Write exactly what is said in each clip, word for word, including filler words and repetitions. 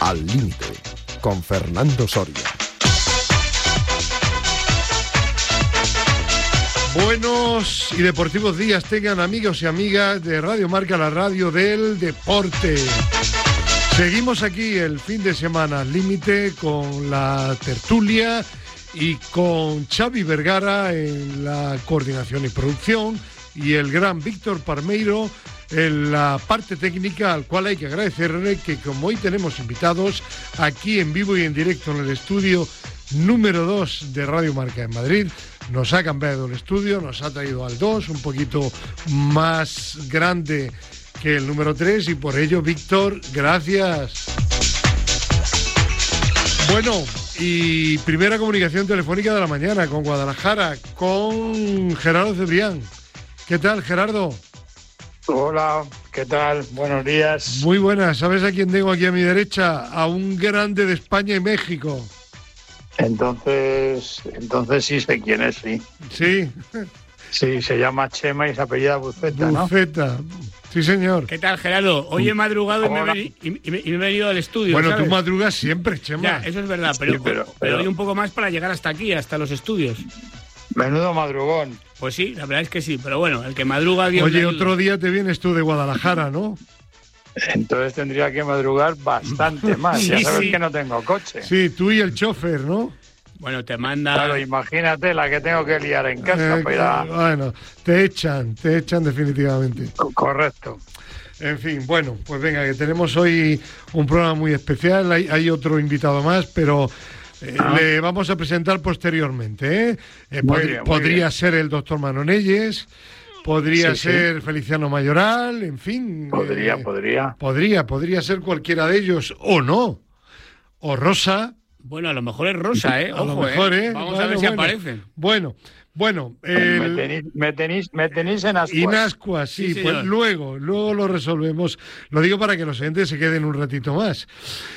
Al Límite, con Fernando Soria. Buenos y deportivos días tengan amigos y amigas de Radio Marca, la radio del deporte. Seguimos aquí el fin de semana al límite con la tertulia y con Xavi Vergara en la coordinación y producción y el gran Víctor Parmeiro en la parte técnica, al cual hay que agradecerle que como hoy tenemos invitados aquí en vivo y en directo en el estudio número dos de Radio Marca en Madrid, nos ha cambiado el estudio, nos ha traído al dos, un poquito más grande que el número tres, y por ello, Víctor, gracias. Bueno, y primera comunicación telefónica de la mañana con Guadalajara, con Gerardo Cebrián. ¿Qué tal, Gerardo? Hola, ¿qué tal? Buenos días. Muy buenas. ¿Sabes a quién tengo aquí a mi derecha? A un grande de España y México. Entonces, entonces sí sé quién es, sí. Sí. Sí, se llama Chema y se apellida Buceta, ¿no? Buceta. Sí, señor. ¿Qué tal, Gerardo? Hoy he madrugado y me, veni- y, me, y me he venido al estudio. Bueno, ¿sabes? Tú madrugas siempre, Chema. Ya, eso es verdad, pero, Sí, pero, pero, pero hoy un poco más para llegar hasta aquí, hasta los estudios. Menudo madrugón. Pues sí, la verdad es que sí, pero bueno, el que madruga... Dios Oye, le otro ayuda. día te vienes tú de Guadalajara, ¿no? Entonces tendría que madrugar bastante más. Sí, ya sabes sí. que no tengo coche. Sí, tú y el chofer, ¿no? Bueno, te manda... Claro, imagínate la que tengo que liar en casa Eh, para ir a... Bueno, te echan, te echan definitivamente. Co- Correcto. En fin, bueno, pues venga, que tenemos hoy un programa muy especial, hay, hay otro invitado más, pero eh, Ah. le vamos a presentar posteriormente, ¿eh? Eh, Muy pod- bien, muy podría bien. ser el doctor Manonelles, podría Sí, sí. ser Feliciano Mayoral, en fin. Podría, eh, podría. Podría, podría ser cualquiera de ellos, o no. O Rosa. Bueno, a lo mejor es Rosa, ¿eh? A Ojo, lo mejor, ¿eh? Vamos Bueno, a ver si bueno. aparecen. Bueno, bueno. Me, el- tenéis, me, tenéis, me tenéis en ascuas. Inascuas, sí, Sí, pues señor. luego, luego lo resolvemos. Lo digo para que los oyentes se queden un ratito más.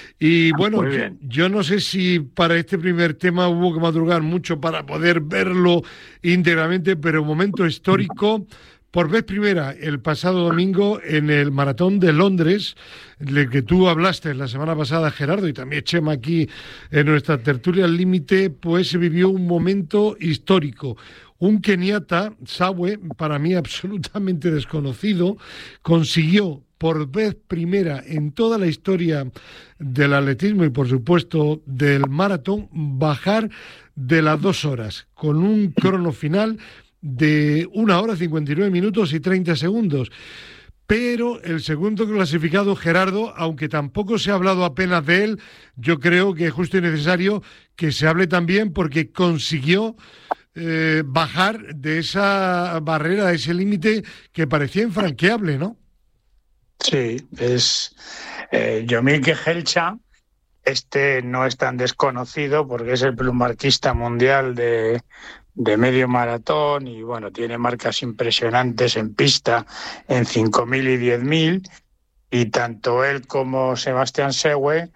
Y bueno, Muy yo, bien. yo no sé si para este primer tema hubo que madrugar mucho para poder verlo íntegramente, pero momento histórico. Por vez primera, el pasado domingo, en el Maratón de Londres, del que tú hablaste la semana pasada, Gerardo, y también Chema aquí en nuestra tertulia al límite, pues se vivió un momento histórico. Un keniata, Sawe, para mí absolutamente desconocido, consiguió por vez primera en toda la historia del atletismo y por supuesto del maratón bajar de las dos horas, con un crono final de una hora, cincuenta y nueve minutos y treinta segundos. Pero el segundo clasificado, Gerardo, aunque tampoco se ha hablado apenas de él, yo creo que es justo y necesario que se hable también porque consiguió eh, bajar de esa barrera, de ese límite que parecía infranqueable, ¿no? Sí, es eh, Yomilke Helcha. Este no es tan desconocido porque es el plumarquista mundial de, de medio maratón y bueno, tiene marcas impresionantes en pista en cinco mil y diez mil, y tanto él como Sebastián Sewe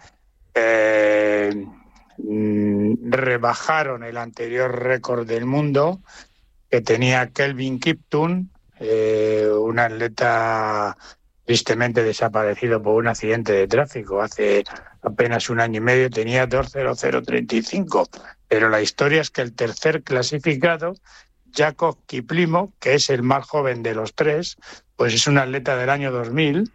eh, mm, rebajaron el anterior récord del mundo que tenía Kelvin Kiptum, eh, un atleta tristemente desaparecido por un accidente de tráfico hace apenas un año y medio. Tenía dos cero cero treinta y cinco, pero la historia es que el tercer clasificado, Jacob Kiplimo, que es el más joven de los tres, pues es un atleta del año dos mil,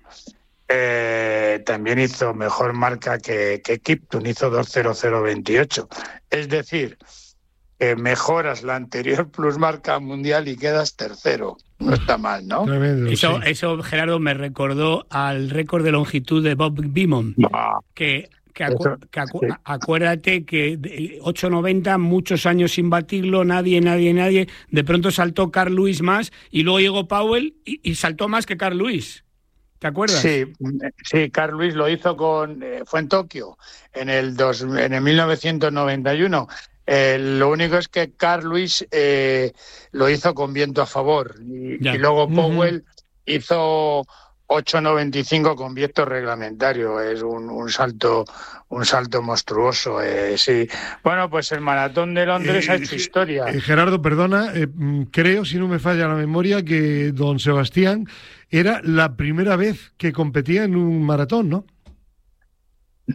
eh, también hizo mejor marca que, que Kiptum, hizo dos cero cero veintiocho. Es decir, que mejoras la anterior plusmarca mundial y quedas tercero. No está mal, ¿no? Tremendo, Eso, sí. eso, Gerardo, me recordó al récord de longitud de Bob Beamon, Ah, que, que, acu- Eso, que acu- sí. acuérdate que de ocho noventa, muchos años sin batirlo, nadie, nadie, nadie, de pronto saltó Carl Lewis más, y luego llegó Powell y, y saltó más que Carl Lewis. ¿Te acuerdas? Sí, sí, Carl Lewis lo hizo con, eh, fue en Tokio en el dos, en el mil novecientos noventa y uno. Eh, lo único es que Carl Lewis eh, lo hizo con viento a favor y, Ya. y luego Powell Ujú. hizo ocho noventa y cinco con viento reglamentario. Es un, un salto, un salto monstruoso. Eh, sí. Bueno, pues el maratón de Londres Eh, ha hecho historia. Eh, Gerardo, perdona, eh, mm, creo, si no me falla la memoria, que don Sebastián era la primera vez que competía en un maratón, ¿no?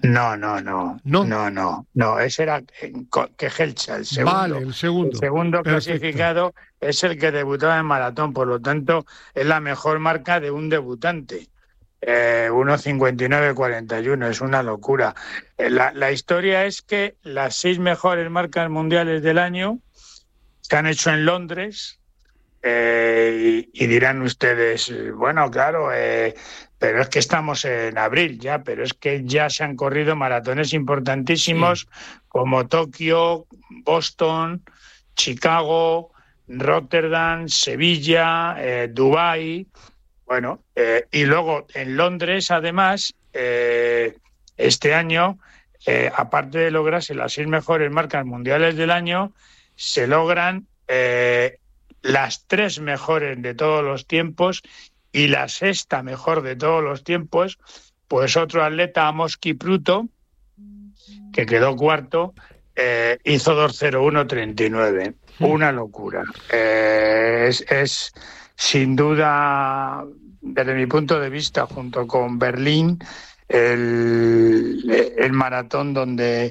No, no, no, no, no, no, no. Ese era Kejelcha, el segundo. Vale, el segundo. El segundo clasificado es el que debutaba en maratón, por lo tanto es la mejor marca de un debutante. Eh, uno cincuenta y nueve cuarenta y uno, es una locura. Eh, la, la historia es que las seis mejores marcas mundiales del año se han hecho en Londres. Eh, y, y dirán ustedes, bueno, claro, eh, pero es que estamos en abril ya, pero es que ya se han corrido maratones importantísimos sí. como Tokio, Boston, Chicago, Rotterdam, Sevilla, eh, Dubái, bueno, eh, y luego en Londres, además, eh, este año, eh, aparte de lograrse las seis mejores marcas mundiales del año, se logran eh, las tres mejores de todos los tiempos y la sexta mejor de todos los tiempos, pues otro atleta, Amos Kipruto, que quedó cuarto, eh, hizo dos cero uno treinta y nueve. Una locura. Eh, es, es sin duda, desde mi punto de vista, junto con Berlín, el, el maratón donde...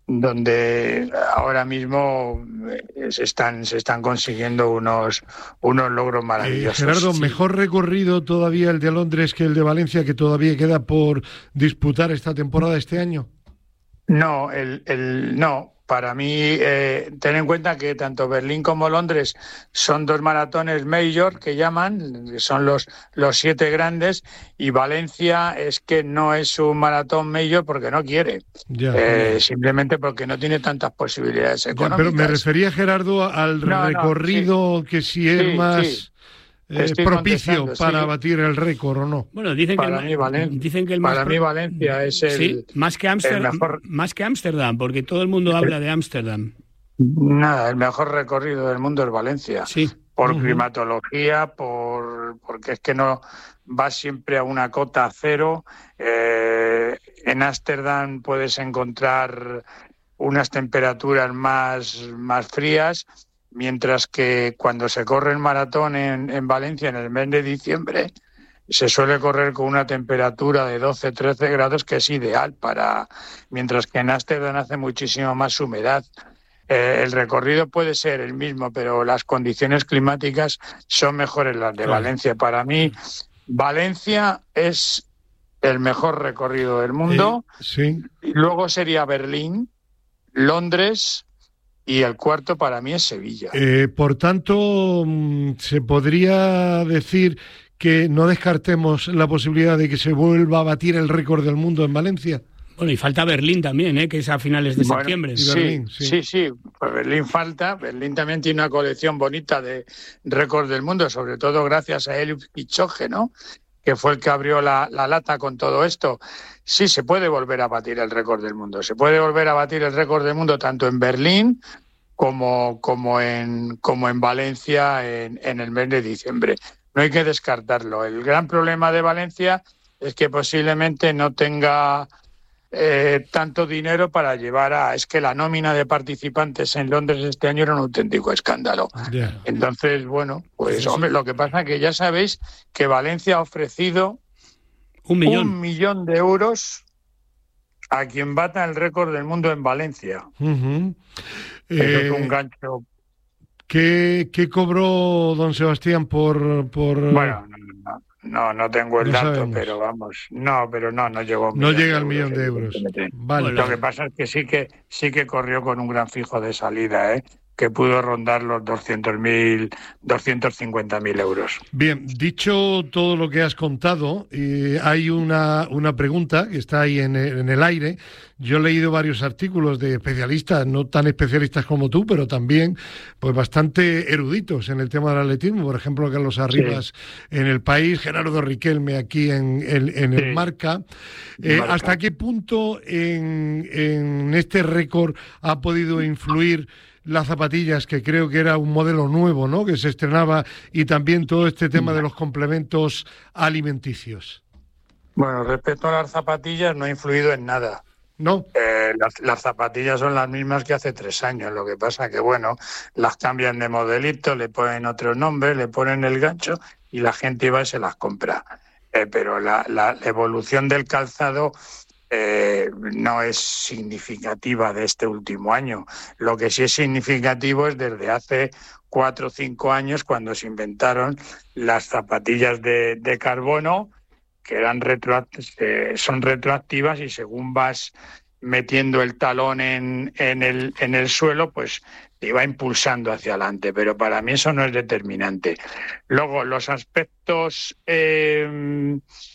donde ahora mismo se están se están consiguiendo unos unos logros maravillosos. Eh, Gerardo, sí. ¿Mejor recorrido todavía el de Londres que el de Valencia, que todavía queda por disputar esta temporada, este año? No, el, el no. Para mí, eh, ten en cuenta que tanto Berlín como Londres son dos maratones major que llaman, son los, los siete grandes, y Valencia es que no es un maratón major porque no quiere, ya, eh, ya. simplemente porque no tiene tantas posibilidades económicas. Ya, pero me refería, Gerardo, al no, recorrido no, sí. que si es sí, más... Sí. Eh, propicio para sí. batir el récord o no. Bueno, dicen para que, mí, Valen- dicen que el para más mí Valencia es el, sí, más que Ámsterdam, mejor... más que Ámsterdam, porque todo el mundo habla de Ámsterdam. Nada, el mejor recorrido del mundo es Valencia. Sí. Por uh-huh. climatología, por porque es que no va siempre a una cota cero. Eh, en Ámsterdam puedes encontrar unas temperaturas más, más frías. Mientras que cuando se corre el maratón en, en Valencia en el mes de diciembre, se suele correr con una temperatura de doce trece grados, que es ideal para... Mientras que en Ámsterdam hace muchísimo más humedad. Eh, el recorrido puede ser el mismo, pero las condiciones climáticas son mejores las de Valencia. Para mí, Valencia es el mejor recorrido del mundo. Eh, sí. Y luego sería Berlín, Londres... y el cuarto para mí es Sevilla. Eh, por tanto, se podría decir que no descartemos la posibilidad de que se vuelva a batir el récord del mundo en Valencia. Bueno, y falta Berlín también, ¿eh? Que es a finales de bueno, septiembre. Sí, Berlín, sí, sí, sí. Pues Berlín falta. Berlín también tiene una colección bonita de récords del mundo, sobre todo gracias a Eliud Kipchoge, ¿no? Que fue el que abrió la, la lata con todo esto. Sí, se puede volver a batir el récord del mundo. Se puede volver a batir el récord del mundo tanto en Berlín como, como, en, como en Valencia en, en el mes de diciembre. No hay que descartarlo. El gran problema de Valencia es que posiblemente no tenga eh, tanto dinero para llevar a... Es que la nómina de participantes en Londres este año era un auténtico escándalo. Yeah. Entonces, bueno, pues hombre, lo que pasa es que ya sabéis que Valencia ha ofrecido un millón, un millón de euros a quien bata el récord del mundo en Valencia. Uh-huh. Eso eh, es un gancho. ¿Qué, qué cobró don Sebastián por...? por... Bueno, no, no, no, no tengo el no dato, sabemos. Pero vamos, no, pero no, no llegó. No llega al millón de euros. Vale. Lo que pasa es que sí que sí que corrió con un gran fijo de salida, ¿eh? Que pudo rondar los doscientos mil, doscientos cincuenta mil euros. Bien, dicho todo lo que has contado, eh, hay una, una pregunta que está ahí en el, en el aire. Yo he leído varios artículos de especialistas, no tan especialistas como tú, pero también pues bastante eruditos en el tema del atletismo. Por ejemplo, Carlos Arribas sí. en El País, Gerardo Riquelme aquí en, en, en sí. el Marca. Eh, Marca. ¿Hasta qué punto en, en este récord ha podido influir las zapatillas, que creo que era un modelo nuevo, ¿no?, que se estrenaba, y también todo este tema de los complementos alimenticios? Bueno, respecto a las zapatillas, no ha influido en nada. ¿No? Eh, las, las zapatillas son las mismas que hace tres años. Lo que pasa que, bueno, las cambian de modelito, le ponen otro nombre, le ponen el gancho y la gente va y se las compra. Eh, pero la, la evolución del calzado eh, no es significativa de este último año. Lo que sí es significativo es desde hace cuatro o cinco años, cuando se inventaron las zapatillas de, de carbono, que eran retroact- eh, son retroactivas, y según vas metiendo el talón en, en, el, en el suelo, pues te va impulsando hacia adelante, pero para mí eso no es determinante. Luego, los aspectos eh,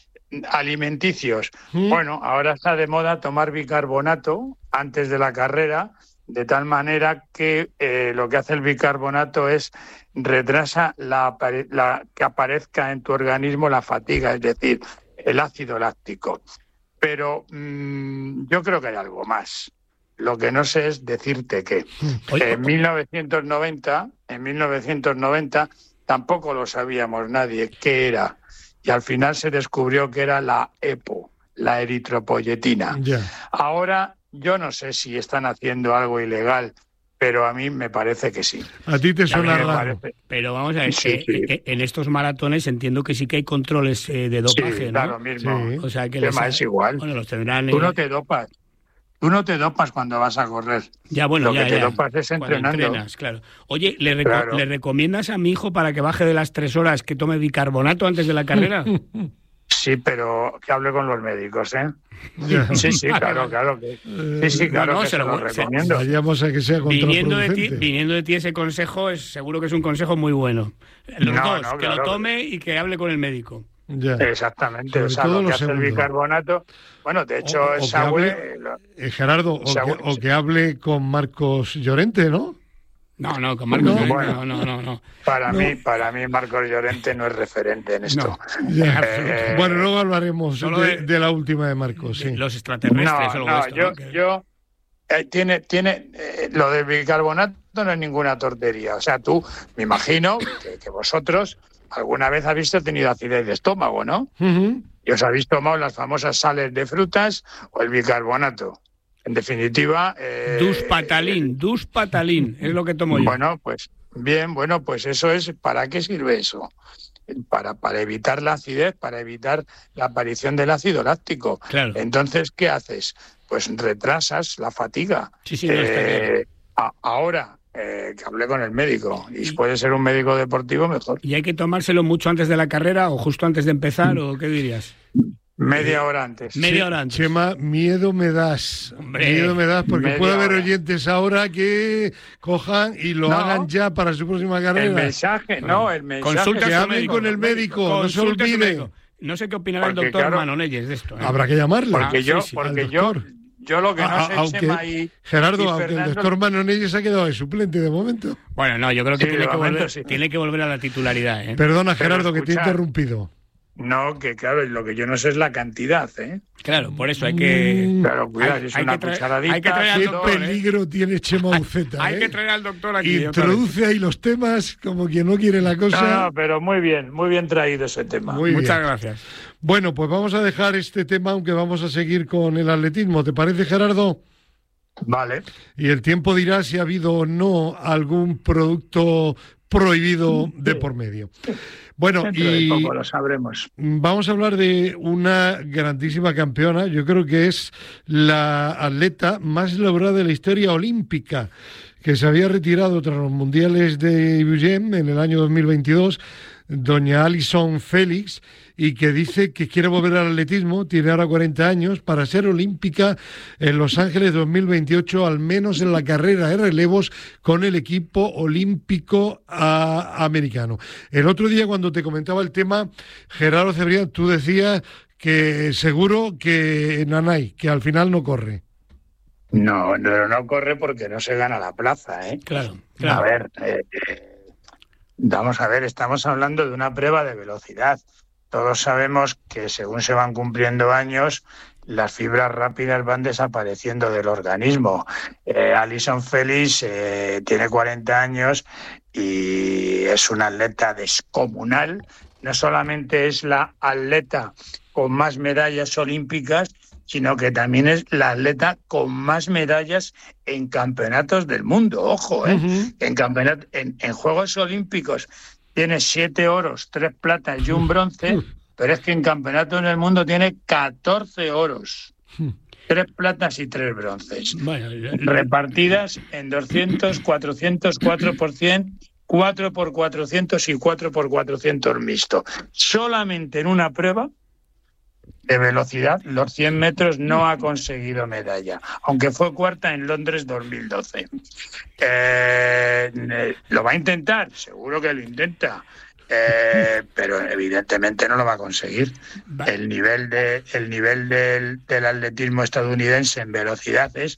alimenticios. ¿Mm? Bueno, ahora está de moda tomar bicarbonato antes de la carrera, de tal manera que eh, lo que hace el bicarbonato es retrasa la, la, que aparezca en tu organismo la fatiga, es decir, el ácido láctico. Pero mmm, yo creo que hay algo más. Lo que no sé es decirte que en mil novecientos noventa, en mil novecientos noventa tampoco lo sabíamos nadie qué era, y al final se descubrió que era la EPO, la eritropoyetina. Yeah. Ahora yo no sé si están haciendo algo ilegal, pero a mí me parece que sí. A ti te suena raro. Pero vamos a ver, sí, sí. Eh, en estos maratones entiendo que sí que hay controles eh, de dopaje, sí, ¿no? Da lo mismo. Sí. O sea, que el tema les... es igual. Bueno, los tendrán, Tú eh... no te dopas. Tú no te dopas cuando vas a correr. Ya, bueno, Lo ya, que te ya. dopas es entrenando. Entrenas, claro. Oye, ¿le, reco- claro. ¿le recomiendas a mi hijo para que baje de las tres horas que tome bicarbonato antes de la carrera? Sí, pero que hable con los médicos, ¿eh? Sí, sí, claro, claro. Que, sí, sí, claro no, no, que se, se lo, lo recomiendo. Vayamos a que sea viniendo de ti, viniendo de ti ese consejo, es seguro que es un consejo muy bueno. Los no, dos, no, que claro. lo tome y que hable con el médico. Ya. Exactamente, o sea, lo que hace el bicarbonato. Bueno, de hecho, o, o Saúl, hable, lo, eh, Gerardo, o, Saúl, que, o que hable con Marcos Llorente, ¿no? No, no, con Marcos no, Llorente, bueno, no, no, no. Para no. mí, para mí Marcos Llorente no es referente en esto. No, eh, bueno, luego hablaremos de, de, de la última de Marcos, sí. Los extraterrestres no, o algo no, de esto, yo, ¿no? Que... yo eh, tiene, tiene eh, lo del bicarbonato no es ninguna tontería. O sea, tú, me imagino que, que vosotros alguna vez habéis tenido acidez de estómago, ¿no? Uh-huh. Y os habéis tomado las famosas sales de frutas o el bicarbonato. En definitiva... Eh, Duspatalin, eh, Duspatalin, es lo que tomo yo. Bueno, pues bien, bueno, pues eso es... ¿Para qué sirve eso? Para, para evitar la acidez, para evitar la aparición del ácido láctico. Claro. Entonces, ¿qué haces? Pues retrasas la fatiga. Sí, sí, no está eh, bien. a, ahora... Eh, que hablé con el médico, y si puede ser un médico deportivo, mejor. ¿Y hay que tomárselo mucho antes de la carrera o justo antes de empezar, o qué dirías? Media hora antes. Media hora antes. Chema, miedo me das. Hombre, miedo me das porque puede haber hora. oyentes ahora que cojan y lo no, hagan ya para su próxima carrera. El mensaje, no, el mensaje. Consulta que hablen con el médico, no se olvide. No sé qué opinará porque, el doctor claro, Manonelles de esto. ¿eh? Habrá que llamarle. Porque yo, sí, sí, porque yo, yo lo que no a, sé, aunque, Chema y, Gerardo, y aunque Fernando, el doctor Manonelles ha quedado de suplente de momento. Bueno, no, yo creo que, sí, tiene, que momento, volver, sí. tiene que volver a la titularidad. ¿eh? Perdona, Gerardo, escucha, que te he interrumpido. No, que claro, lo que yo no sé es la cantidad, ¿eh? Claro, por eso hay que... Claro, cuidado, hay, es hay una que traer, cucharadita. Hay que traer al Qué doctor, peligro ¿eh? tiene Chema Uceta, Hay ¿eh? que traer al doctor aquí. Introduce ahí los temas como quien no quiere la cosa. No, no, pero muy bien, muy bien traído ese tema. Muy Muchas bien. gracias. Bueno, pues vamos a dejar este tema, aunque vamos a seguir con el atletismo. ¿Te parece, Gerardo? Vale. Y el tiempo dirá si ha habido o no algún producto prohibido de por medio. Bueno, Dentro y de poco lo sabremos. Vamos a hablar de una grandísima campeona. Yo creo que es la atleta más lograda de la historia olímpica, que se había retirado tras los mundiales de Eugene en el año dos mil veintidós, doña Allyson Felix, y que dice que quiere volver al atletismo, tiene ahora cuarenta años, para ser olímpica en Los Ángeles dos mil veintiocho, al menos en la carrera de relevos con el equipo olímpico a, americano. El otro día, cuando te comentaba el tema, Gerardo Cebrián, tú decías que seguro que Nanay, que al final no corre. No, no, no corre porque no se gana la plaza, ¿eh? Claro, claro. A ver, eh, eh, vamos a ver, estamos hablando de una prueba de velocidad. Todos sabemos que según se van cumpliendo años, las fibras rápidas van desapareciendo del organismo. Eh, Allyson Felix eh, tiene cuarenta años y es una atleta descomunal. No solamente es la atleta con más medallas olímpicas, sino que también es la atleta con más medallas en campeonatos del mundo. Ojo, ¿eh? Uh-huh. En, campeonato, en, en Juegos Olímpicos tiene siete oros, tres platas y un bronce, pero es que en campeonatos del mundo tiene catorce oros. tres platas y tres bronces. Bueno, repartidas en doscientos, cuatrocientos, cuatro por cien, cuatro por cuatrocientos y cuatro por cuatrocientos mixto. Solamente en una prueba de velocidad, los cien metros, no ha conseguido medalla, aunque fue cuarta en Londres dos mil doce. Eh, eh, ¿Lo va a intentar? Seguro que lo intenta. Eh, pero evidentemente no lo va a conseguir. El nivel de el nivel del, del atletismo estadounidense en velocidad es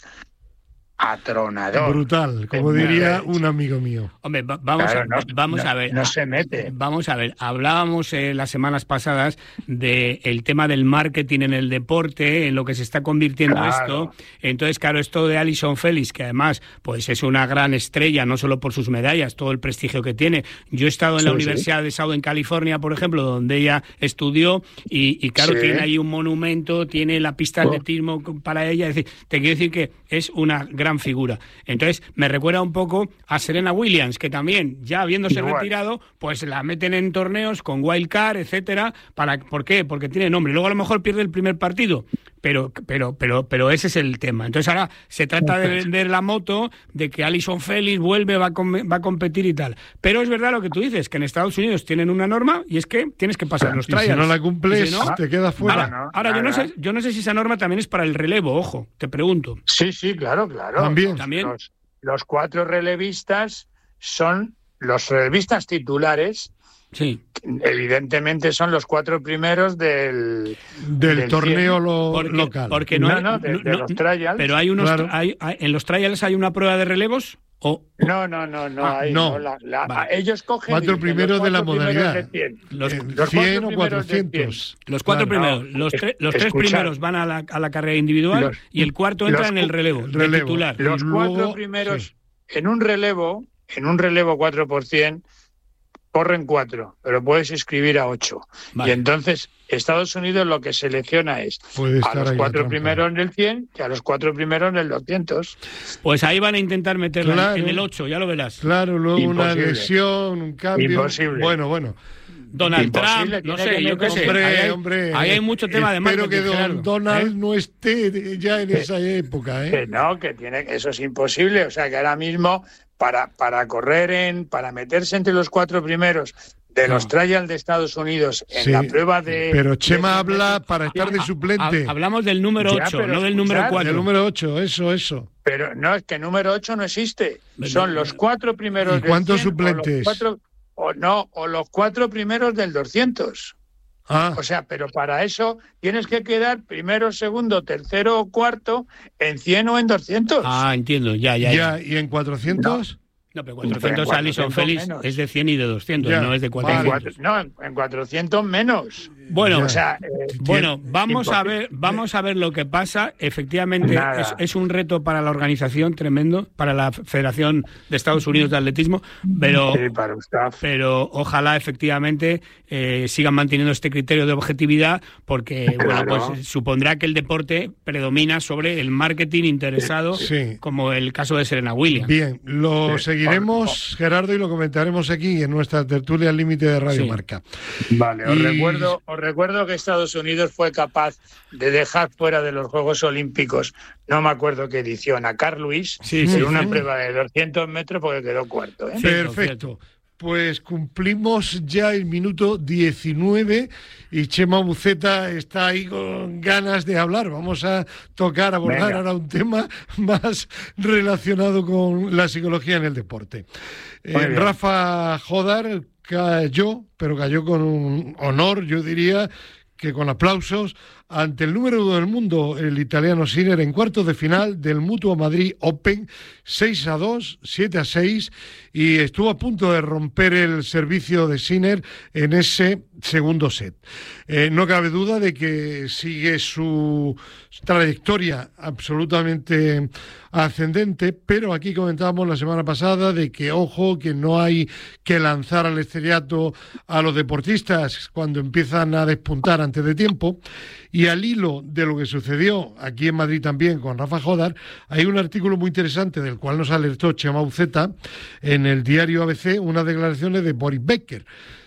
atronador. Brutal, como diría un amigo mío. Hombre, va, vamos, claro, a, no, vamos no, a ver. No se mete. Vamos a ver, hablábamos eh, las semanas pasadas del tema del marketing en el deporte, en lo que se está convirtiendo claro. esto. Entonces, claro, esto de Allyson Felix, que además pues es una gran estrella, no solo por sus medallas, todo el prestigio que tiene. Yo he estado en la sí, Universidad sí. de Southern California, por ejemplo, donde ella estudió, y, y claro, sí. tiene ahí un monumento, tiene la pista de atletismo oh. para ella. Es decir, te quiero decir que es una gran figura. Entonces, me recuerda un poco a Serena Williams, que también, ya habiéndose Igual. retirado, pues la meten en torneos con wildcard, etcétera. Para, ¿Por qué? Porque tiene nombre. Luego a lo mejor pierde el primer partido, pero, pero, pero, pero ese es el tema. Entonces ahora se trata de vender la moto, de que Allyson Felix vuelve, va a, com- va a competir y tal. Pero es verdad lo que tú dices, que en Estados Unidos tienen una norma y es que tienes que pasar los trials. Si no la cumples, si no, te quedas fuera. Ahora, no, ahora yo no sé, yo no sé si esa norma también es para el relevo, ojo, te pregunto. Sí, sí, claro, claro. También. ¿También? Los, los cuatro relevistas son los relevistas titulares. Sí. Evidentemente son los cuatro primeros del, del, del torneo lo, porque, local. Porque no, no, hay, no, de, no, de los trials. Pero hay unos claro. hay, hay, en los trials hay una prueba de relevos. ¿O? No, no, no, no, ah, hay, no. no la, la, vale. Ellos cogen cuatro primeros de la modalidad. De cien. Los, eh, los cien o cuatrocientos. Los cuatro claro. primeros, los, tre- los tres Escuchad. primeros van a la, a la carrera individual los, y el cuarto entra los, en el relevo, el relevo. titular. Los Luego, cuatro primeros sí. en un relevo, en un relevo cuatro por cien, corren cuatro, pero puedes inscribir a ocho. Vale. Y entonces Estados Unidos lo que selecciona es Puede a los cuatro primeros en el cien y a los cuatro primeros en el doscientos. Pues ahí van a intentar meterla claro, en el ocho, ya lo verás. Claro, luego Imposible. una lesión, un cambio. Imposible. Bueno, bueno. Donald Imposible, Trump, no tiene sé, que yo qué sé. Hombre, Ahí hay, hombre, ahí hay mucho tema de marketing. Espero que don Gerardo, Donald ¿eh? no esté ya en esa época, ¿eh? Que no, que tiene, eso es imposible. O sea que ahora mismo para, para correr en, para meterse entre los cuatro primeros de los no. trials de Estados Unidos en sí, la prueba de... Pero Chema de, habla para estar de suplente. Hablamos del número ocho, no del número cuatro. Del número ocho, eso, eso. Pero no, es que el número ocho no existe. Son los cuatro primeros ¿Y cuántos cien, suplentes? O, los cuatro, o no, o los cuatro primeros del doscientos. Ah. O sea, pero para eso tienes que quedar primero, segundo, tercero o cuarto en cien o en doscientos. Ah, entiendo, ya, ya. Ya, ya. ¿y en cuatrocientos? No. No, pero cuatrocientos Allyson Felix es de cien y de doscientos, ya, no es de cuatrocientos. Vale. No, en cuatrocientos menos. Bueno, o sea, eh, bueno, vamos a ver, vamos a ver lo que pasa. Efectivamente, es, es un reto para la organización tremendo, para la Federación de Estados Unidos de Atletismo, pero, sí, para usted. pero ojalá efectivamente eh, sigan manteniendo este criterio de objetividad, porque claro. bueno, pues supondrá que el deporte predomina sobre el marketing interesado, sí. como el caso de Serena Williams. Bien, lo sí. seguiremos, Gerardo, y lo comentaremos aquí en nuestra tertulia al límite de Radio sí. Marca. Vale, os y... recuerdo, os recuerdo que Estados Unidos fue capaz de dejar fuera de los Juegos Olímpicos, no me acuerdo qué edición, a Carl Lewis sí, en sí, una sí. prueba de doscientos metros porque quedó cuarto. ¿eh? Sí, perfecto. Pues cumplimos ya el minuto diecinueve y Chema Buceta está ahí con ganas de hablar. Vamos a tocar, abordar Venga. ahora un tema más relacionado con la psicología en el deporte. Eh, Rafa Jodar cayó, pero cayó con un honor, yo diría, que con aplausos, ante el número uno del mundo, el italiano Sinner, en cuartos de final del Mutua Madrid Open, seis a dos, siete a seis, y estuvo a punto de romper el servicio de Sinner en ese segundo set. Eh, no cabe duda de que sigue su trayectoria absolutamente ascendente, pero aquí comentábamos la semana pasada de que, ojo, que no hay que lanzar al estrellato a los deportistas cuando empiezan a despuntar antes de tiempo. Y al hilo de lo que sucedió aquí en Madrid también con Rafa Jodar, hay un artículo muy interesante del cual nos alertó Chema Buceta en el diario A B C, unas declaraciones de Boris Becker.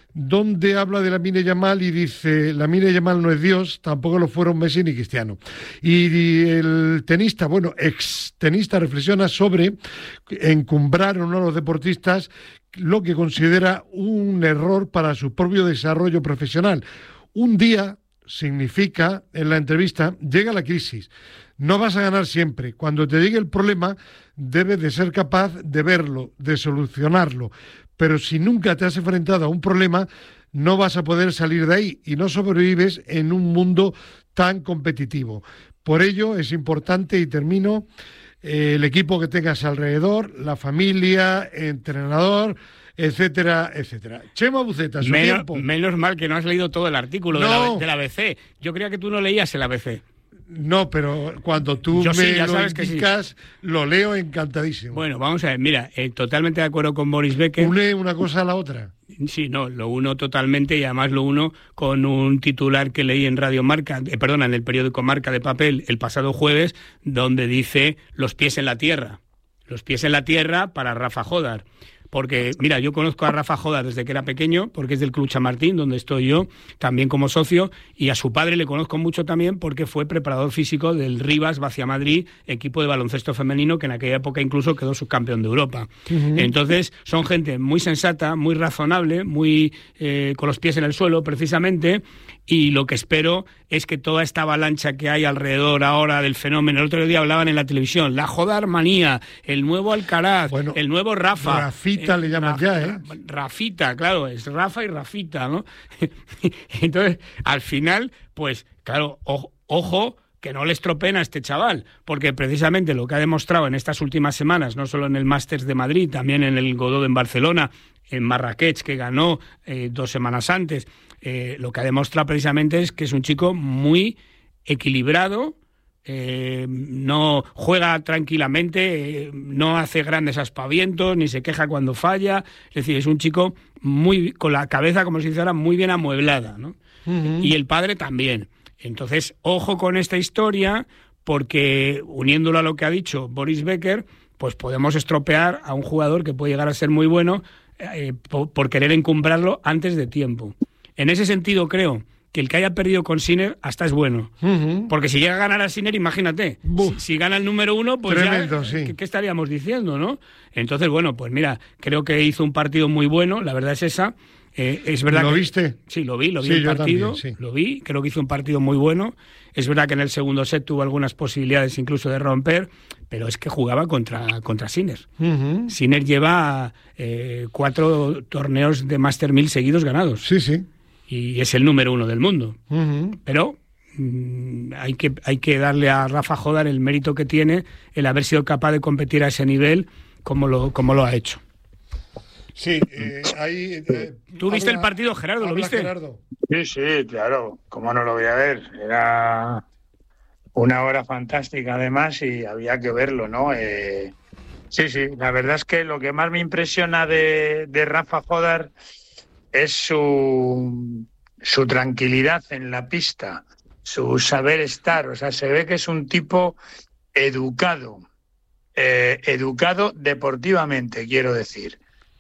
donde habla de Lamine Yamal y dice, Lamine Yamal no es Dios, tampoco lo fueron Messi ni Cristiano. Y el tenista, bueno, ex tenista, reflexiona sobre encumbrar a uno de los deportistas, lo que considera un error para su propio desarrollo profesional. Un día significa, en la entrevista, llega la crisis. No vas a ganar siempre. Cuando te llegue el problema, debes de ser capaz de verlo, de solucionarlo. Pero si nunca te has enfrentado a un problema, no vas a poder salir de ahí y no sobrevives en un mundo tan competitivo. Por ello es importante, y termino, eh, el equipo que tengas alrededor, la familia, entrenador, etcétera, etcétera. Chema Buceta, su menos, tiempo. Menos mal que no has leído todo el artículo no. de la A B C. Yo creía que tú no leías el A B C. No, pero cuando tú Yo me sí, ya lo sabes indicas, que sí. Lo leo encantadísimo. Bueno, vamos a ver, mira, eh, totalmente de acuerdo con Boris Becker. Une una cosa a la otra. Sí, no, lo uno totalmente, y además lo uno con un titular que leí en Radio Marca, eh, perdona, en el periódico Marca de papel el pasado jueves, donde dice los pies en la tierra. Los pies en la tierra para Rafa Jodar. Porque, mira, yo conozco a Rafa Jodar desde que era pequeño, porque es del Club Chamartín, donde estoy yo, también como socio, y a su padre le conozco mucho también porque fue preparador físico del Rivas Vacia Madrid, equipo de baloncesto femenino, que en aquella época incluso quedó subcampeón de Europa. Uh-huh. Entonces, son gente muy sensata, muy razonable, muy eh, con los pies en el suelo, precisamente, y lo que espero es que toda esta avalancha que hay alrededor ahora del fenómeno, el otro día hablaban en la televisión, la Jodar manía, el nuevo Alcaraz, bueno, el nuevo Rafa. Rafita eh, le llaman Raf, ya, ¿eh? Rafita, claro, es Rafa y Rafita, ¿no? Entonces, al final, pues, claro, ojo, ojo que no le estropeen a este chaval, porque precisamente lo que ha demostrado en estas últimas semanas, no solo en el Masters de Madrid, también en el Godó en Barcelona, en Marrakech, que ganó eh, dos semanas antes, eh, lo que ha demostrado precisamente es que es un chico muy equilibrado, eh, no juega tranquilamente, eh, no hace grandes aspavientos, ni se queja cuando falla, es decir, es un chico muy con la cabeza, como se dice ahora, muy bien amueblada, ¿no? Uh-huh. Y el padre también. Entonces, ojo con esta historia, porque uniéndolo a lo que ha dicho Boris Becker, pues podemos estropear a un jugador que puede llegar a ser muy bueno eh, por, por querer encumbrarlo antes de tiempo. En ese sentido, creo que el que haya perdido con Sinner hasta es bueno. Uh-huh. Porque si llega a ganar a Sinner, imagínate, si, si gana el número uno, pues Tremendo, ya, sí. ¿qué, ¿qué estaríamos diciendo, no? Entonces, bueno, pues mira, creo que hizo un partido muy bueno, la verdad es esa. Eh, es verdad ¿Lo que, viste? Sí, lo vi, lo vi sí, el partido, también, sí. lo vi, creo que hizo un partido muy bueno. Es verdad que en el segundo set tuvo algunas posibilidades incluso de romper, pero es que jugaba contra, contra Sinner. Uh-huh. Sinner lleva eh, cuatro torneos de Master mil seguidos ganados. Sí, sí. Y es el número uno del mundo. Uh-huh. Pero mmm, hay que, hay que darle a Rafa Jodar el mérito que tiene el haber sido capaz de competir a ese nivel como lo, como lo ha hecho. Sí, eh, ahí... Eh, ¿Tú viste habla, el partido, Gerardo? ¿Lo viste? Gerardo. Sí, sí, claro. ¿Cómo no lo voy a ver? Era una hora fantástica, además, y había que verlo, ¿no? Eh, sí, sí, la verdad es que lo que más me impresiona de, de Rafa Jodar es su, su tranquilidad en la pista, su saber estar. O sea, se ve que es un tipo educado, eh, educado deportivamente, quiero decir.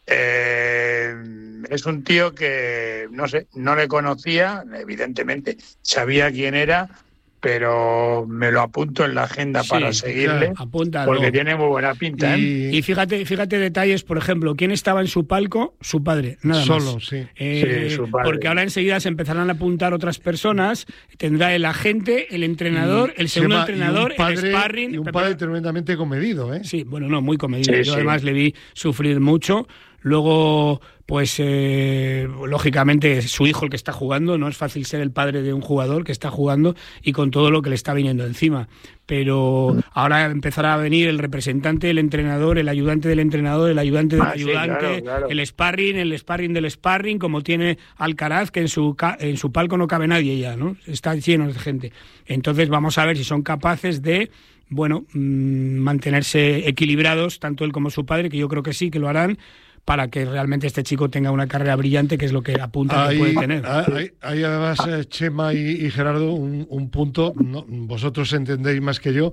Eh, es un tío que, no sé, no le conocía, evidentemente, sabía quién era, pero me lo apunto en la agenda sí, para seguirle, claro, porque tiene muy buena pinta. Y, ¿eh? y fíjate, fíjate detalles, por ejemplo, ¿quién estaba en su palco? Su padre, nada Solo, más. sí. Eh, sí, su padre. Porque ahora enseguida se empezarán a apuntar otras personas, tendrá el agente, el entrenador, y, el segundo llama, entrenador, padre, el sparring... Y un padre tremendamente comedido, ¿eh? Sí, bueno, no, muy comedido. Sí, Yo sí. además le vi sufrir mucho. Luego, pues, eh, lógicamente, su hijo el que está jugando, no es fácil ser el padre de un jugador que está jugando y con todo lo que le está viniendo encima. Pero ahora empezará a venir el representante, el entrenador, el ayudante del entrenador, el ayudante del ah, ayudante, sí, claro, claro. el sparring, el sparring del sparring, como tiene Alcaraz, que en su, en su palco no cabe nadie ya, ¿no? Está lleno de gente. Entonces vamos a ver si son capaces de... bueno, mmm, mantenerse equilibrados, tanto él como su padre, que yo creo que sí, que lo harán, para que realmente este chico tenga una carrera brillante, que es lo que apunta hay, que puede tener. Hay, hay además, Chema y, y Gerardo, un, un punto, no, vosotros entendéis más que yo,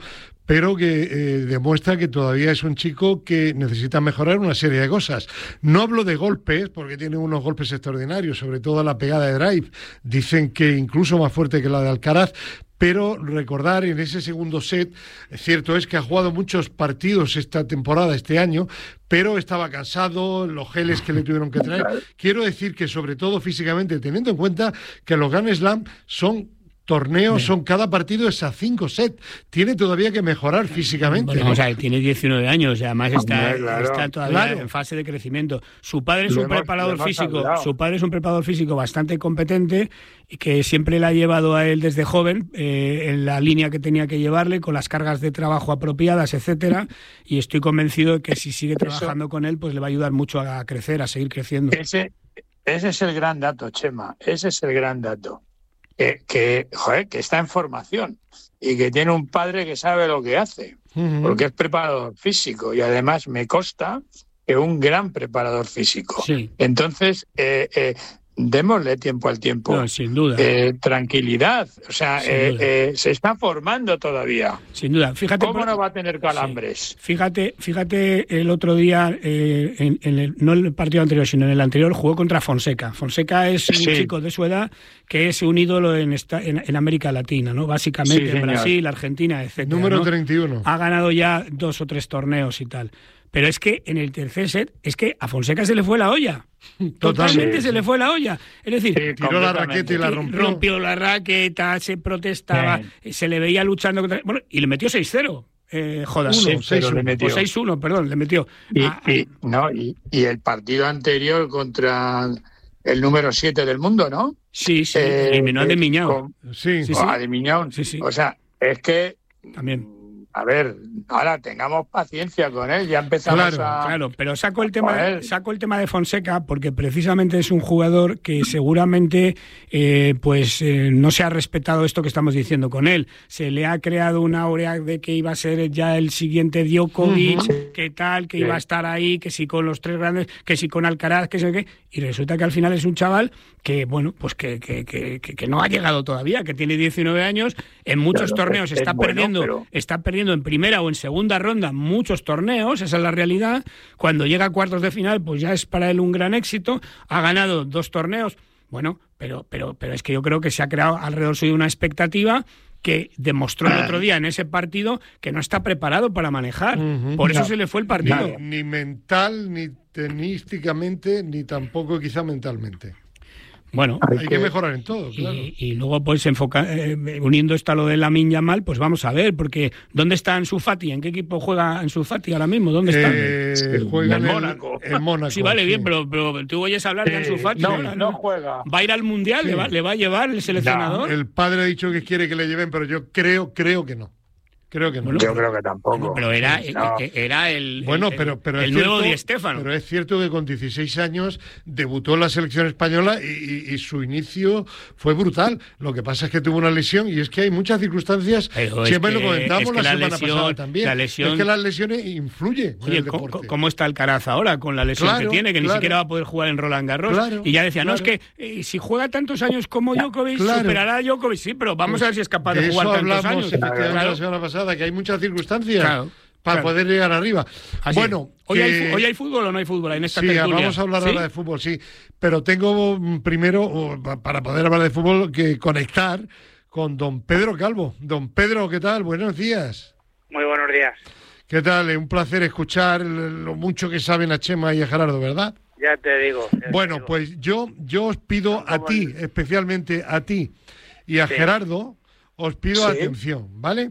pero que eh, demuestra que todavía es un chico que necesita mejorar una serie de cosas. No hablo de golpes, porque tiene unos golpes extraordinarios, sobre todo la pegada de drive, dicen que incluso más fuerte que la de Alcaraz, pero recordar en ese segundo set, cierto es que ha jugado muchos partidos esta temporada, este año, pero estaba cansado, los geles que le tuvieron que traer. Quiero decir que sobre todo físicamente, teniendo en cuenta que los Grand Slam son torneos, son cada partido es a cinco sets, tiene todavía que mejorar físicamente. Bueno, ¿no? O sea, tiene diecinueve años y además está, claro, está todavía claro. en fase de crecimiento. Su padre es Lo un hemos- preparador lo hemos físico, hablado. su padre es un preparador físico bastante competente y que siempre le ha llevado a él desde joven eh, en la línea que tenía que llevarle, con las cargas de trabajo apropiadas, etcétera, y estoy convencido de que si sigue trabajando con él, pues le va a ayudar mucho a crecer, a seguir creciendo. Ese, ese es el gran dato, Chema, ese es el gran dato. Que, que, joder, que está en formación y que tiene un padre que sabe lo que hace, Uh-huh. porque es preparador físico y además me consta que un gran preparador físico. Sí. Entonces, eh, eh, démosle tiempo al tiempo. No, sin duda. Eh, tranquilidad, o sea, Sin eh, duda. eh, se está formando todavía. Sin duda. Fíjate, ¿Cómo por- no va a tener calambres? Fíjate, fíjate el otro día, eh, en, en el, no en el partido anterior, sino en el anterior, jugó contra Fonseca. Fonseca es un Sí. chico de su edad que es un ídolo en, esta, en, en América Latina, ¿no? Básicamente Sí, en señor. Brasil, Argentina, etcétera. Número ¿no? treinta y uno. Ha ganado ya dos o tres torneos y tal. Pero es que en el tercer set, es que a Fonseca se le fue la olla. Totalmente Sí, se sí. le fue la olla. Es decir, Sí, Tiró la completamente. raqueta y la Sí, rompió. rompió la raqueta, se protestaba, se le veía luchando contra... Bueno, y le metió seis cero. Eh, jodas. Uno, Sí, seis pero le uno. metió. O seis uno, perdón, le metió. Y, Ah, y- no, y, y el partido anterior contra el número siete del mundo, ¿no? sí, sí, Eh, eliminó a eh, de Miñao. con- Sí, Sí, o sí. a de Miñón. Sí, sí. O sea, es que, También. a ver, ahora tengamos paciencia con él, ya empezamos Claro, a... Claro, pero saco el tema, Joder. saco el tema de Fonseca porque precisamente es un jugador que seguramente eh, pues eh, no se ha respetado esto que estamos diciendo con él. Se le ha creado una aurea de que iba a ser ya el siguiente Djokovic, Ujú. que tal, que Sí. iba a estar ahí, que si con los tres grandes, que si con Alcaraz, que sé qué, y resulta que al final es un chaval que, bueno, pues que, que, que, que- que no ha llegado todavía, que tiene diecinueve años, en muchos Claro, torneos es está bueno, perdiendo, pero- está perdiendo en primera o en segunda ronda muchos torneos, esa es la realidad. Cuando llega a cuartos de final, pues ya es para él un gran éxito. Ha ganado dos torneos, bueno, pero, pero, pero es que yo creo que se ha creado alrededor suyo una expectativa que demostró el otro día en ese partido que no está preparado para manejar. Ujú. Por eso No. se le fue el partido. Ni, ni mental, ni tenísticamente, ni tampoco quizá mentalmente. Bueno, Hay Hay que que- mejorar en todo, claro. y, y luego pues enfoca, eh, uniendo esto a lo de Lamine Yamal, pues vamos a ver, porque ¿dónde está Ansu Fati? ¿En qué equipo juega Ansu Fati ahora mismo? ¿Dónde está? Eh, Sí, juega en en el Mónaco. en Mónaco. Sí, vale, sí. bien, pero, pero tú oyes hablar de Sí, Ansu Fati no, ahora, no juega. ¿Va a ir al Mundial? Sí. ¿Le, va, le va a llevar el seleccionador? El padre ha dicho que quiere que le lleven, pero yo creo, creo que no. Creo que no. Bueno, Yo creo que tampoco. Pero era, No. eh, era el, Bueno, el- pero, pero el es nuevo cierto, Di Stéfano. pero es cierto que con dieciséis años debutó en la selección española y, y- y su inicio fue brutal. Lo que pasa es que tuvo una lesión y es que hay muchas circunstancias. Pero es Siempre lo que- comentamos es que la, la semana lesión- pasada también. la lesión- Es que las lesiones influyen en Oye, el ¿cómo, deporte. cómo está Alcaraz ahora con la lesión Claro, que tiene? Que claro. ni siquiera va a poder jugar en Roland Garros. Claro, y ya decía, no, es claro. que eh, si juega tantos años como Djokovic, Claro. superará a Djokovic. Sí, pero vamos a ver si es capaz de, De jugar eso tantos hablamos años. efectivamente Claro. la semana pasada, que hay muchas circunstancias Claro, para claro. poder llegar arriba. Así bueno, es. ¿Hoy, que- hay, fu- ¿Hoy hay fútbol o no hay fútbol en esta Sí, tertulia? vamos a hablar ¿Sí? ahora de fútbol, sí. Pero tengo mm, primero, oh, pa- para poder hablar de fútbol, que conectar con don Pedro Calvo. Don Pedro, ¿qué tal? Buenos días. Muy buenos días. ¿Qué tal? Es un placer escuchar lo mucho que saben a Chema y a Gerardo, ¿verdad? Ya te digo. ya te Bueno, digo. pues yo, yo os pido a ¿Cómo ti, es? especialmente a ti y a Sí. Gerardo, os pido Sí. atención, ¿vale?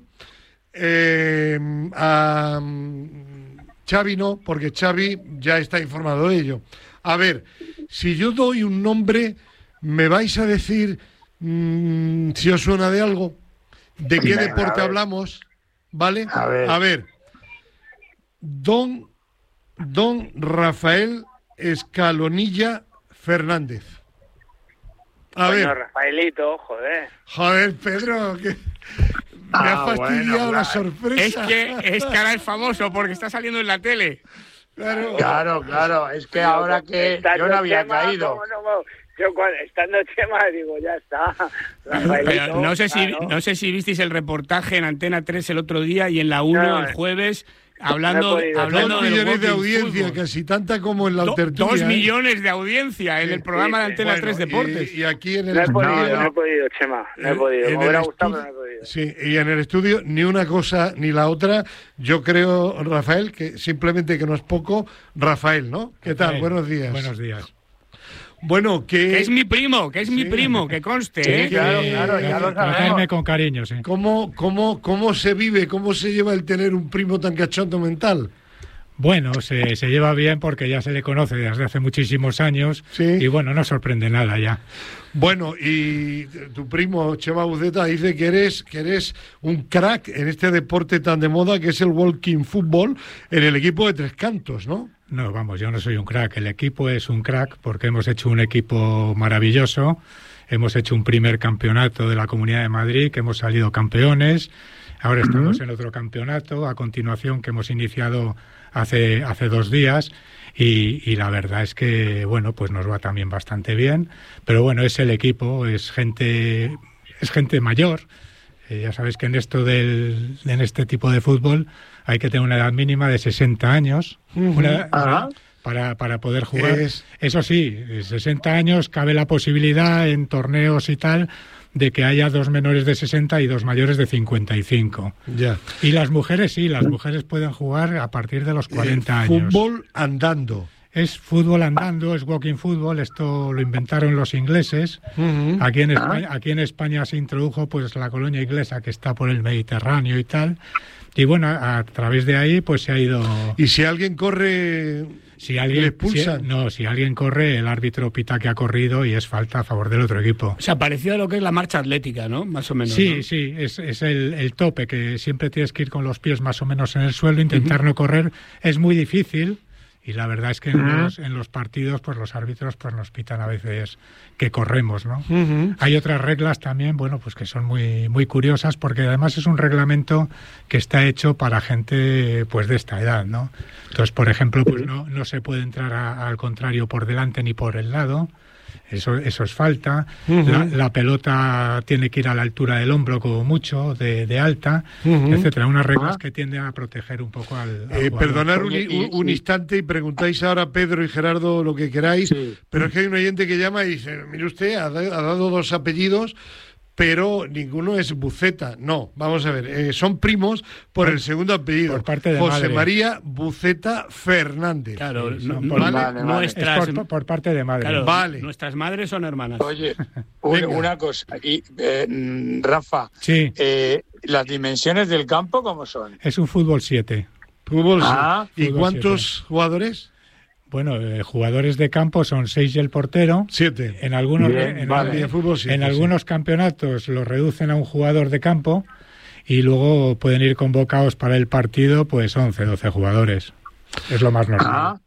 Eh, a mm, Xavi no, porque Xavi ya está informado de ello. A ver, si yo doy un nombre, ¿me vais a decir mm, si os suena de algo? ¿De qué Venga, deporte a ver. hablamos? ¿Vale? A ver. A ver. Don, don Rafael Escalonilla Fernández. A Coño, ver, Rafaelito, joder. joder, Pedro, que me Ah, ha fastidiado bueno, la claro. Es sorpresa. que, es que ahora es famoso porque está saliendo en la tele. Claro. Claro, claro, es que ahora que Está yo no había el tema, caído. ¿cómo no? yo cuando, estando Chema digo, ya está. Pero no sé si claro. no sé si visteis el reportaje en Antena tres el otro día y en la uno No, el no. jueves hablando, No he podido. hablando Dos del millones de walking audiencia, fútbol. casi tanta como en la Do- tertulia. Dos ¿eh? millones de audiencia en Sí, el programa sí, de Antena Bueno, tres Deportes. Y, y aquí en el No he podido, estudio- no he podido, Chema. No he en- podido. en Me hubiera el gustado, estudio- pero no he podido. Sí, y en el estudio ni una cosa ni la otra. Yo creo, Rafael, que simplemente que no es poco. Rafael, ¿no? ¿Qué tal? Rafael, Buenos días. Buenos días. Bueno, que... Que es mi primo, que es mi Sí. primo, que conste, Sí, ¿eh? claro, que- claro, ya lo Tratarme sabemos. con cariño, sí. ¿Cómo, cómo, ¿Cómo se vive, cómo se lleva el tener un primo tan cachondo mental? Bueno, se, se lleva bien porque ya se le conoce desde hace muchísimos años Sí. y bueno, no sorprende nada ya. Bueno, y tu primo Chema Buceta dice que eres, que eres un crack en este deporte tan de moda que es el walking football en el equipo de Tres Cantos, ¿no? No, vamos, yo no soy un crack. El equipo es un crack porque hemos hecho un equipo maravilloso. Hemos hecho un primer campeonato de la Comunidad de Madrid, que hemos salido campeones. Ahora estamos en otro campeonato, a continuación, que hemos iniciado hace, hace dos días. Y, y la verdad es que, bueno, pues nos va también bastante bien. Pero bueno, es el equipo, es gente, es gente mayor. Eh, ya sabes que en esto del, en este tipo de fútbol hay que tener una edad mínima de sesenta años una- Ajá. para, para poder jugar. Es- Eso sí, sesenta años cabe la posibilidad en torneos y tal de que haya dos menores de sesenta y dos mayores de cincuenta y cinco. Ya. Y las mujeres sí, las mujeres pueden jugar a partir de los cuarenta Eh, años. Fútbol andando. Es fútbol andando, es walking fútbol, esto lo inventaron los ingleses. Ujú. Aquí en España, aquí en España se introdujo pues la colonia inglesa que está por el Mediterráneo y tal. Y bueno, a, a través de ahí pues se ha ido... Y si alguien corre, Si alguien, le expulsan. si- no, si alguien corre, el árbitro pita que ha corrido y es falta a favor del otro equipo. O sea, parecido a lo que es la marcha atlética, ¿no? Más o menos. Sí, ¿no? sí, es, es el, el tope, que siempre tienes que ir con los pies más o menos en el suelo, intentar no correr. Es muy difícil y la verdad es que en, los, en los partidos pues los árbitros pues nos pitan a veces que corremos, ¿no? Ujú. Hay otras reglas también, bueno, pues que son muy muy curiosas porque además es un reglamento que está hecho para gente pues de esta edad, ¿no? Entonces, por ejemplo, pues no, no se puede entrar a- al contrario por delante ni por el lado. Eso, eso es falta. Ujú. la, la pelota tiene que ir a la altura del hombro como mucho, de, de alta, Ujú. etcétera. Unas reglas Ah. que tienden a proteger un poco al, al Eh, jugador. perdonar un, Oye, y- un- un y- instante y preguntáis ahora a Pedro y Gerardo lo que queráis, Sí. pero es que hay un oyente que llama y dice, mire usted, ha, da- ha dado dos apellidos, pero ninguno es Buceta. No, vamos a ver, eh, son primos por el segundo apellido. por parte de José madre. María Buceta Fernández. Claro, Sí, no- son no- por- Vale, vale. nuestras, Es por, por parte de madre. claro, Vale. nuestras madres son hermanas. Oye, una, Venga. una cosa, y, eh, mm, Rafa, Sí, eh, ¿las dimensiones del campo cómo son? es un fútbol siete. Fútbol, sí. Ah, ¿Y fútbol cuántos jugadores? Bueno, eh, jugadores de campo son seis y el portero. Siete. En algunos, Bien, en, vale. en- Y fútbol siete, en sí. algunos campeonatos lo reducen a un jugador de campo y luego pueden ir convocados para el partido pues once, doce jugadores. Es lo más normal. Ah,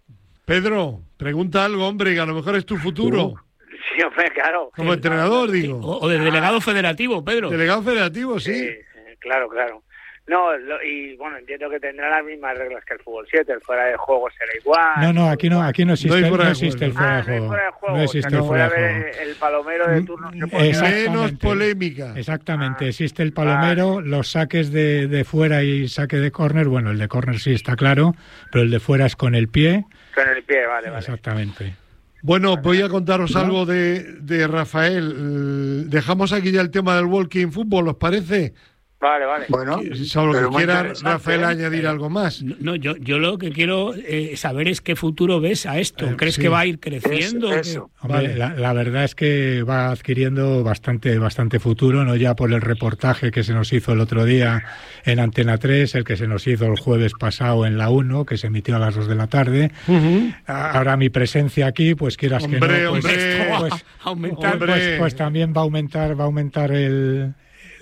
Pedro, pregunta algo, hombre, que a lo mejor es tu futuro. Sí, hombre, claro. Como entrenador, digo. O, o de delegado federativo, Pedro. Delegado federativo, sí. Sí, sí, claro, claro. No, lo- y bueno, entiendo que tendrá las mismas reglas que el fútbol siete, el fuera de juego será igual. No, no, aquí no, aquí no existe, No hay no fuera de existe el juego. fuera Ah, de no hay juego. fuera de juego. No o existe sea, el que fuera de puede juego. haber el palomero de turno. se puede Exacto. hacer. Menos Exactamente. polémica. Exactamente, Ah, existe el palomero, los saques de, de fuera y saque de córner, bueno, el de córner sí está claro, pero el de fuera es con el pie. Con el pie, vale, vale. Exactamente. Bueno, voy a contaros algo de, de Rafael. Eh, Dejamos aquí ya el tema del walking fútbol, ¿os parece? Vale, vale. bueno, Salvo pero que muy quiera interesante, Rafael ¿eh? añadir algo más. No, no, yo, yo lo que quiero eh, saber es qué futuro ves a esto. Eh, ¿Crees sí. que va a ir creciendo? Eso, eso. Hombre, Vale. la, la verdad es que va adquiriendo bastante, bastante futuro, no ya por el reportaje que se nos hizo el otro día en Antena tres, el que se nos hizo el jueves pasado en la uno, que se emitió a las dos de la tarde. Ujú. A- Ahora mi presencia aquí, pues quieras Hombre, que no, pues, hombre. pues, Aumentar. Hombre. pues, pues también va a aumentar, va a aumentar el,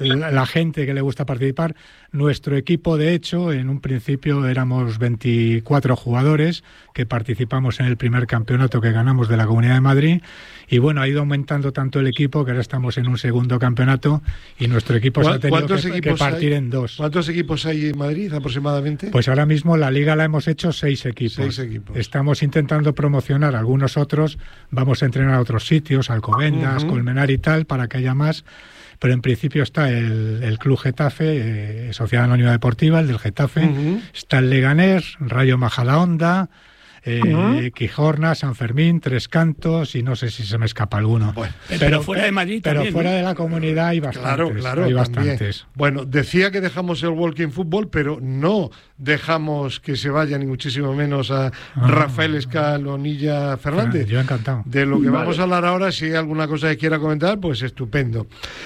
la, la gente que le gusta participar. Nuestro equipo, de hecho, en un principio éramos veinticuatro jugadores que participamos en el primer campeonato que ganamos de la Comunidad de Madrid, y bueno, ha ido aumentando tanto el equipo que ahora estamos en un segundo campeonato y nuestro equipo se ha tenido que, que partir hay? en dos. ¿Cuántos equipos hay en Madrid aproximadamente? Pues ahora mismo la Liga la hemos hecho seis equipos. Seis equipos. Estamos intentando promocionar algunos otros, vamos a entrenar a otros sitios, Alcobendas, uh-huh. Colmenar y tal, para que haya más. Pero en principio está el, el Club Getafe, eh, Sociedad Anónima Deportiva, el del Getafe, uh-huh. está el Leganés, Rayo Majadahonda, eh, uh-huh. Quijorna, San Fermín, Tres Cantos, y no sé si se me escapa alguno. Bueno, pero, pero fuera de Madrid Pero también, fuera ¿no? de la comunidad hay bastantes. Claro, claro, hay bastantes. Bueno, decía que dejamos el walking fútbol, pero no dejamos que se vaya ni muchísimo menos a ah, Rafael Escalonilla Fernández. Yo encantado. De lo que vale. vamos a hablar ahora, si hay alguna cosa que quiera comentar, pues estupendo.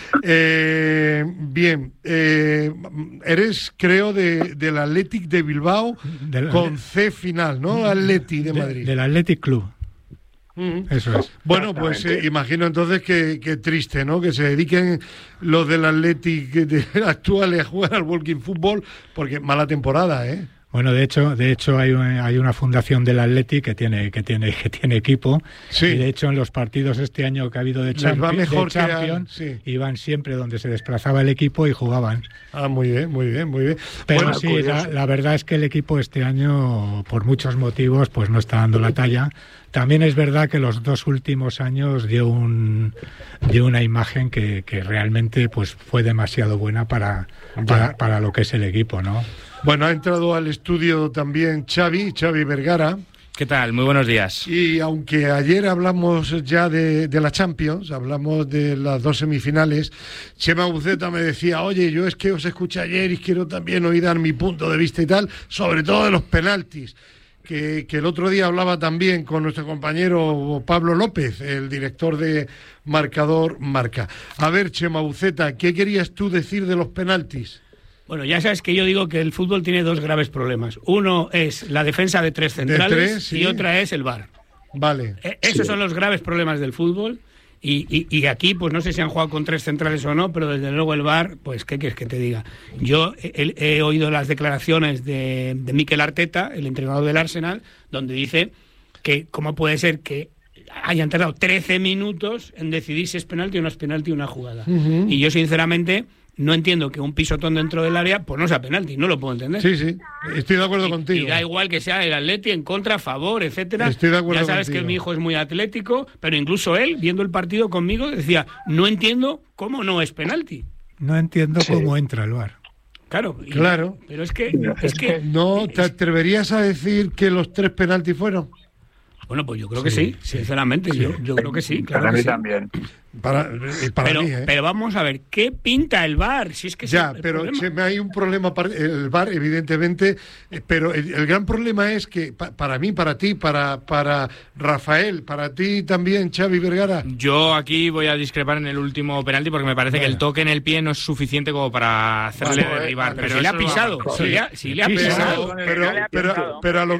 Eh, bien, eh, eres, creo, de, del Athletic de Bilbao del, con C final, ¿no? Atleti de Madrid. De, del Athletic Club. Uh-huh. Eso es. Bueno, pues eh, imagino entonces que, que triste, ¿no? Que se dediquen los del Athletic de, actuales a jugar al walking fútbol, porque mala temporada, ¿eh? Bueno, de hecho, de hecho hay, hay una fundación del Athletic que tiene que tiene que tiene equipo, sí. Y de hecho en los partidos este año que ha habido de, champi- de Champions sí. iban siempre donde se desplazaba el equipo y jugaban. Ah, muy bien, muy bien, muy bien. Pero bueno, sí, la, la verdad es que el equipo este año, por muchos motivos, pues no está dando la talla. También es verdad que los dos últimos años dio un dio una imagen que, que realmente pues fue demasiado buena para, para para lo que es el equipo, ¿no? Bueno, ha entrado al estudio también Xavi, Xavi Vergara. ¿Qué tal? Muy buenos días. Y aunque ayer hablamos ya de, de la Champions, hablamos de las dos semifinales, Chema Buceta me decía, oye, yo es que os escuché ayer y quiero también oír dar mi punto de vista y tal, sobre todo de los penaltis. Que, que el otro día hablaba también con nuestro compañero Pablo López, el director de Marcador Marca. A ver, Chema Buceta, ¿qué querías tú decir de los penaltis? Bueno, ya sabes que yo digo que el fútbol tiene dos graves problemas. Uno es la defensa de tres centrales de tres, sí. Y otra es el V A R. Vale. Eh, esos sí. son los graves problemas del fútbol. Y, y, y aquí, pues no sé si han jugado con tres centrales o no, pero desde luego el V A R, pues ¿qué quieres que te diga? Yo he, he oído las declaraciones de, de Mikel Arteta, el entrenador del Arsenal, donde dice que cómo puede ser que hayan tardado trece minutos en decidir si es penalti o no es penalti una jugada. Uh-huh. Y yo, sinceramente, no entiendo que un pisotón dentro del área pues no sea penalti, no lo puedo entender. Sí, sí, estoy de acuerdo y, contigo. Y da igual que sea el Atleti en contra, a favor, etcétera. Estoy de acuerdo Ya sabes contigo. Que mi hijo es muy atlético, pero incluso él, viendo el partido conmigo, decía, no entiendo cómo no es penalti. No entiendo sí. cómo entra el V A R. Claro, y, claro. Pero es que... Es que ¿No te atreverías a decir que los tres penaltis fueron? Bueno, pues yo creo que sí, sí sinceramente, sí. Yo, yo creo que sí. Claro para que mí sí. también. Para, para pero, mí, ¿eh? pero vamos a ver, ¿qué pinta el V A R? Si es que ya, es el pero problema. hay un problema para el V A R, evidentemente, pero el, el gran problema es que pa, para mí, para ti, para para Rafael, para ti también, Xavi Vergara. Yo aquí voy a discrepar en el último penalti porque me parece bueno. que el toque en el pie no es suficiente como para hacerle bueno, derribar. Pero, pero si le ha pisado, si le ha, si le ha pisado. Pero, pero, pero, pero a lo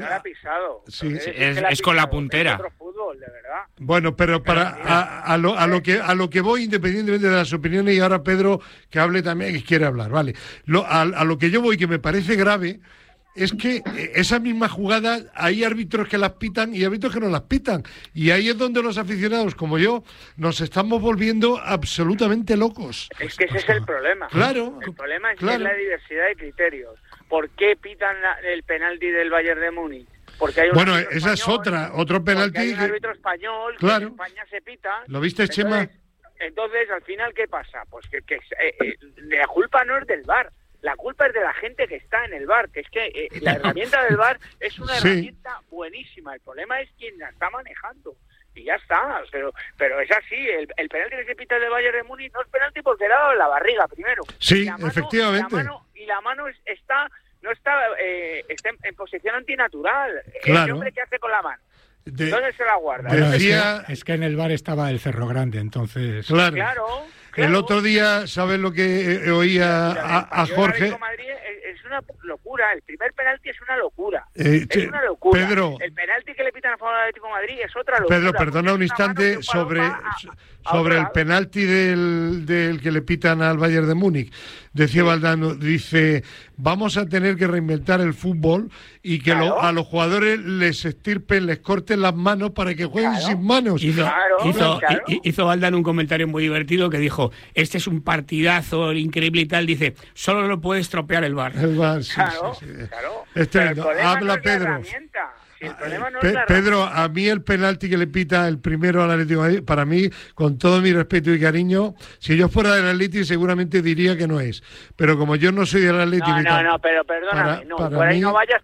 sí, es, es, es con la puntera. Fútbol, de verdad. Bueno, pero para a, a, lo, a lo que a lo que voy, independientemente de las opiniones, y ahora Pedro que hable también, que quiere hablar, vale. Lo, a, a lo que yo voy, que me parece grave, es que esa misma jugada hay árbitros que las pitan y árbitros que no las pitan. Y ahí es donde los aficionados, como yo, nos estamos volviendo absolutamente locos. Es que ese es el problema. Claro. El problema es, claro. que es la diversidad de criterios. ¿Por qué pitan la, el penalti del Bayern de Múnich? Porque hay un bueno, esa español, es otra, otro penalti. Hay un árbitro español claro. que en España se pita. ¿Lo viste, entonces, Chema? Entonces, al final, ¿qué pasa? Pues que, que eh, eh, la culpa no es del V A R. La culpa es de la gente que está en el V A R, que es que eh, la herramienta del V A R es una sí. herramienta buenísima. El problema es quien la está manejando. Y ya está, pero pero es así. El, el penalti que se pita del Bayern de Múnich no es penalti porque le ha dado en la barriga primero. Sí, y la mano, efectivamente. Y la mano, y la mano es, está no está, eh, está en, en posición antinatural. Claro. ¿El hombre qué hace con la mano? De, ¿Dónde se la guarda? Bueno, decía... es, que, es que en el V A R estaba el Cerro Grande, entonces... Claro. Claro. Claro. El otro día, ¿sabes lo que eh, oía mira, mira, a, a Jorge? Madrid, es una locura. El primer penalti es una locura. Eh, es una locura. Pedro, el penalti que le pitan a favor del Atlético de Madrid es otra locura. Pedro, perdona un instante sobre, a, a sobre el penalti del, del que le pitan al Bayern de Múnich. Decía sí. Valdano, dice, vamos a tener que reinventar el fútbol y que claro. lo, a los jugadores les estirpen, les corten las manos para que jueguen claro. sin manos. Hizo, claro, hizo, claro. hizo Valdano un comentario muy divertido que dijo, este es un partidazo increíble y tal, dice, solo lo puede estropear el VAR. El VAR, sí, claro, sí, sí. claro. Este, habla no Pedro. Si el problema no Pe- es la Pedro, a mí el penalti que le pita el primero al Atlético de Madrid, para mí, con todo mi respeto y cariño, si yo fuera del Atlético seguramente diría que no es. Pero como yo no soy del Atlético... No, no, no, pero perdóname, para, no, para por ahí mí, no vayas